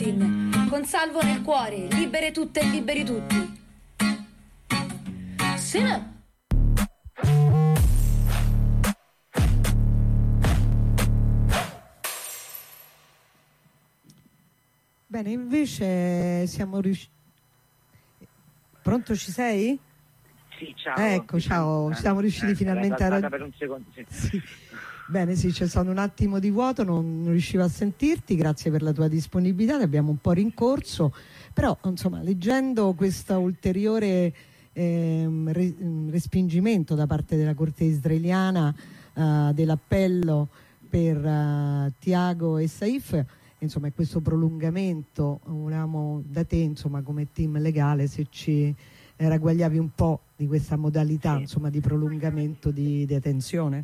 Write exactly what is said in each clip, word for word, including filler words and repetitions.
Putin, con Salvo nel cuore, libere tutte e liberi tutti. Sì, no. Bene, invece siamo riusciti. Pronto, ci sei? Sì, ciao. Ecco, ciao, siamo riusciti eh, finalmente a raggiungere. per un secondo, sì. Sì. Bene, sì, c'è stato un attimo di vuoto, non, non riuscivo a sentirti, grazie per la tua disponibilità, ti abbiamo un po' rincorso, però insomma, leggendo questo ulteriore ehm, re, respingimento da parte della Corte israeliana eh, dell'appello per uh, Tiago e Saif, insomma, e questo prolungamento, volevamo da te, insomma, come team legale, se ci eh, ragguagliavi un po' di questa modalità, sì, insomma, di prolungamento di detenzione.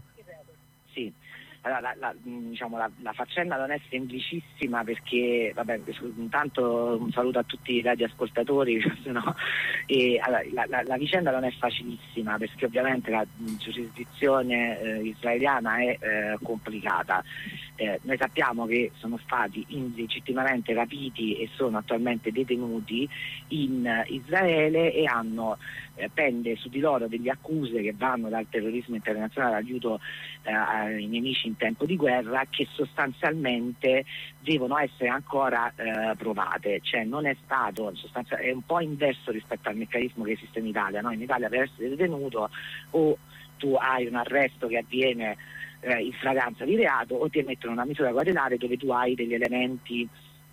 Sì, allora, la, la, diciamo, la, la faccenda non è semplicissima perché, vabbè, intanto un saluto a tutti i radioascoltatori, cioè, no? E, allora, la, la, la vicenda non è facilissima perché ovviamente la giurisdizione eh, israeliana è eh, complicata. Eh, noi sappiamo che sono stati illegittimamente rapiti e sono attualmente detenuti in Israele e hanno eh, pende su di loro delle accuse che vanno dal terrorismo internazionale all'aiuto eh, ai nemici in tempo di guerra, che sostanzialmente devono essere ancora eh, provate, cioè non è stato sostanzia- è un po' inverso rispetto al meccanismo che esiste in Italia, no? In Italia per essere detenuto o tu hai un arresto che avviene Eh, in flagranza di reato o ti emettono una misura cautelare dove tu hai degli elementi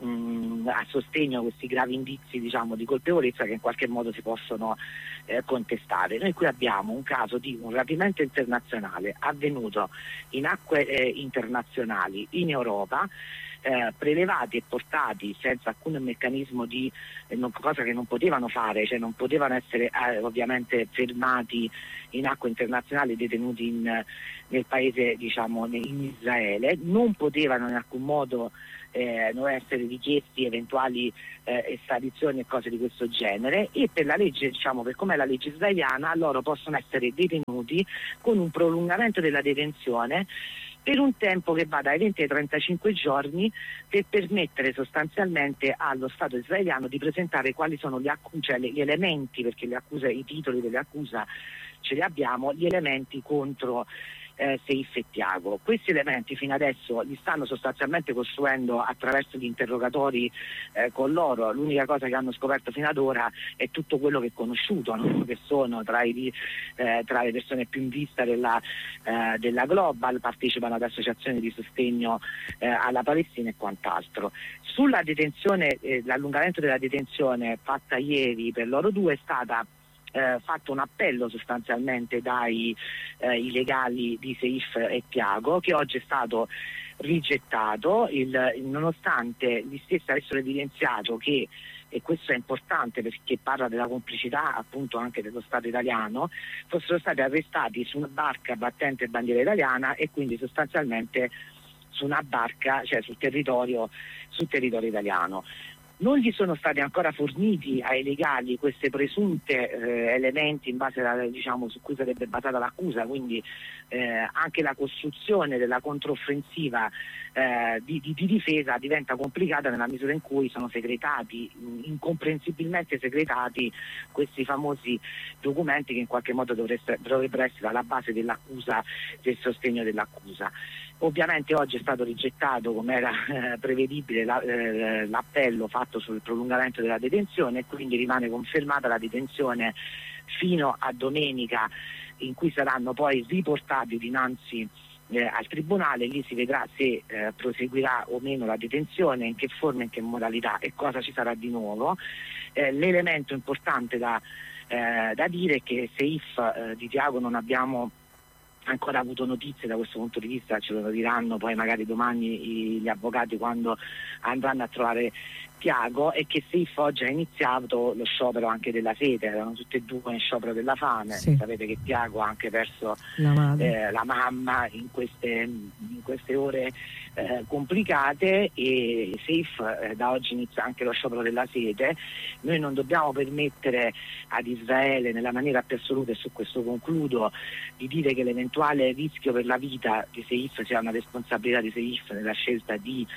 mh, a sostegno, questi gravi indizi, diciamo, di colpevolezza che in qualche modo si possono eh, contestare. Noi qui abbiamo un caso di un rapimento internazionale avvenuto in acque eh, internazionali in Europa, Eh, prelevati e portati senza alcun meccanismo di eh, non, cosa che non potevano fare, cioè non potevano essere eh, ovviamente fermati in acque internazionali, detenuti in, nel paese, diciamo in Israele, non potevano in alcun modo eh, non essere richiesti eventuali eh, estradizioni e cose di questo genere, e per la legge, diciamo, per com'è la legge israeliana, loro possono essere detenuti con un prolungamento della detenzione per un tempo che va dai venti ai trentacinque giorni, per permettere sostanzialmente allo Stato israeliano di presentare quali sono gli, accu- cioè gli elementi, perché le accuse, i titoli delle accuse ce li abbiamo, gli elementi contro eh, Saif e Tiago. Questi elementi fino adesso li stanno sostanzialmente costruendo attraverso gli interrogatori eh, con loro. L'unica cosa che hanno scoperto fino ad ora è tutto quello che è conosciuto, no? Che sono tra, i, eh, tra le persone più in vista della, eh, della Global, partecipano ad associazioni di sostegno eh, alla Palestina e quant'altro. Sulla detenzione, eh, l'allungamento della detenzione fatta ieri per loro due è stata Eh, fatto un appello sostanzialmente dai eh, i legali di Saif e Tiago, che oggi è stato rigettato, il, nonostante gli stessi avessero evidenziato che, e questo è importante perché parla della complicità appunto anche dello Stato italiano, fossero stati arrestati su una barca battente bandiera italiana e quindi sostanzialmente su una barca, cioè sul territorio, sul territorio italiano. Non gli sono stati ancora forniti ai legali queste presunte eh, elementi in base a, diciamo, su cui sarebbe basata l'accusa, quindi eh, anche la costruzione della controffensiva eh, di, di, di difesa diventa complicata nella misura in cui sono segretati, incomprensibilmente segretati, questi famosi documenti che in qualche modo dovrebbero essere alla base dell'accusa, del sostegno dell'accusa. Ovviamente oggi è stato rigettato, come era eh, prevedibile, la, eh, l'appello fatto sul prolungamento della detenzione, e quindi rimane confermata la detenzione fino a domenica, in cui saranno poi riportati dinanzi eh, al tribunale. Lì si vedrà se eh, proseguirà o meno la detenzione, in che forma, in che modalità e cosa ci sarà di nuovo. Eh, l'elemento importante da, eh, da dire è che Saif eh, di Tiago non abbiamo ancora avuto notizie da questo punto di vista, ce lo diranno poi magari domani gli avvocati quando andranno a trovare Tiago, è che Saif oggi ha iniziato lo sciopero anche della sete, erano tutti e due in sciopero della fame. Sì. Sapete che Tiago ha anche perso la, eh, la mamma in queste, in queste ore eh, complicate, e Saif eh, da oggi inizia anche lo sciopero della sete. Noi non dobbiamo permettere ad Israele, nella maniera più assoluta, e su questo concludo, di dire che l'eventuale rischio per la vita di Saif sia una responsabilità di Saif nella scelta di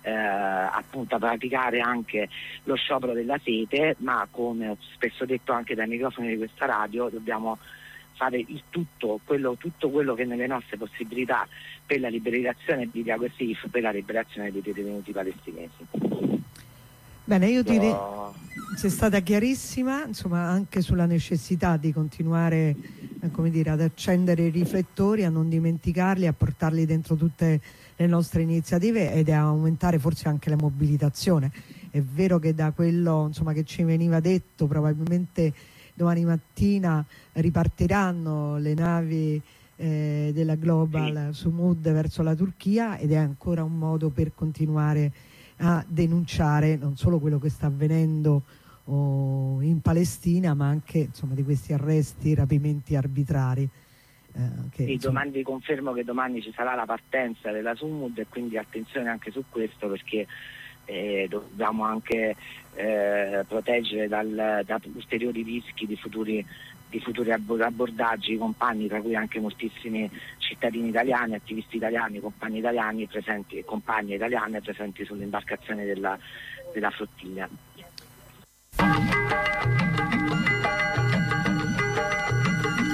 eh, appunto a praticare anche lo sciopero della sete, ma come ho spesso detto anche dai microfoni di questa radio, dobbiamo fare il tutto quello, tutto quello che è nelle nostre possibilità per la liberazione di Diago Seif, per la liberazione dei detenuti palestinesi. Bene, io ti re... sei stata chiarissima, insomma, anche sulla necessità di continuare, eh, come dire, ad accendere i riflettori, a non dimenticarli, a portarli dentro tutte le nostre iniziative ed a aumentare forse anche la mobilitazione. È vero che da quello, insomma, che ci veniva detto, probabilmente domani mattina ripartiranno le navi eh, della Global sì. Sumud verso la Turchia, ed è ancora un modo per continuare a denunciare non solo quello che sta avvenendo oh, in Palestina, ma anche, insomma, di questi arresti, rapimenti arbitrari. Eh, che, sì, insomma... domani confermo che domani ci sarà la partenza della Sumud, e quindi attenzione anche su questo, perché eh, dobbiamo anche eh, proteggere dal, da ulteriori rischi di futuri di futuri abbordaggi, compagni, tra cui anche moltissimi cittadini italiani, attivisti italiani, compagni italiani presenti, compagne italiane presenti sull'imbarcazione della, della flottiglia.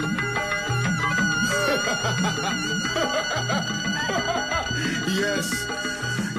Yes.